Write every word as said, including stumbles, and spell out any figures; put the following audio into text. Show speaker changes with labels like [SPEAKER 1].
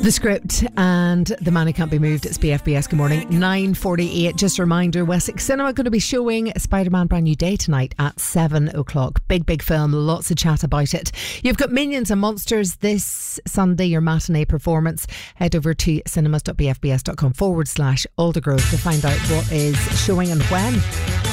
[SPEAKER 1] The Script and The Man Who Can't Be Moved. It's B F B S. Good morning. nine forty-eight. Just a reminder, Wessex Cinema going to be showing Spider-Man Brand New Day tonight at seven o'clock. Big, big film. Lots of chat about it. You've got Minions and Monsters this Sunday, your matinee performance. Head over to cinemas.bfbs.com forward slash Aldergrove to find out what is showing and when.